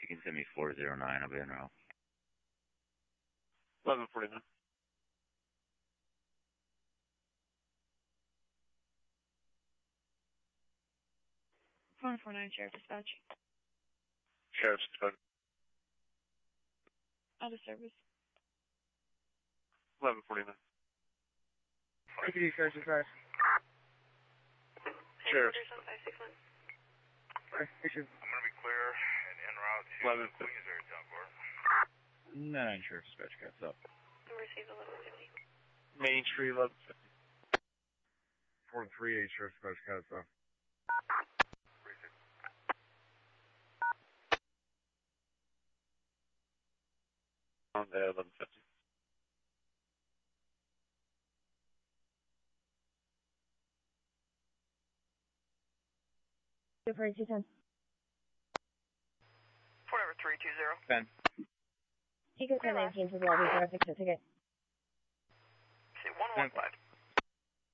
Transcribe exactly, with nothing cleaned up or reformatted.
can send me four zero nine. I'll be en route. eleven forty-nine. one four nine, Sheriff Dispatch. Sheriff's Dispatch. Out of service. eleven forty-nine. A P D Sheriff's Dispatch. Sheriff. Alright, issue. I'm going to be clear and en route to eleven Queens area town court. nine Sheriff Dispatch, cats up. Received eleven fifty. Main Street, eleven fifty. four three eight Sheriff's Dispatch, cats up. On the eleven fifty. Two four two ten. Forever three two zero. ten. He goes to nineteen to the lobby, so I fix the ticket. See, one one five.